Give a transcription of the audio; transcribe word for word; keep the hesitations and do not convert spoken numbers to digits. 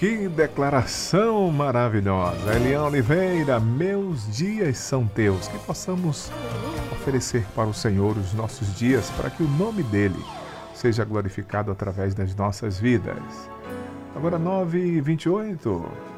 Que declaração maravilhosa. Eliane Oliveira, meus dias são teus. Que possamos oferecer para o Senhor os nossos dias, para que o nome dele seja glorificado através das nossas vidas. Agora nove e vinte e oito.